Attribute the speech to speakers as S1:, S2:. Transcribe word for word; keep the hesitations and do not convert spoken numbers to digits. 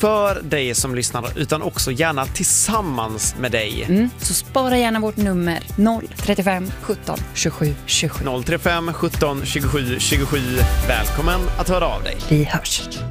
S1: för dig som lyssnar utan också gärna tillsammans med dig.
S2: Mm. Så spara gärna vårt nummer noll trettiofem sjutton tjugosju tjugosju.
S1: noll trettiofem sjutton tjugosju tjugosju. Välkommen att höra av dig.
S2: Vi hörs.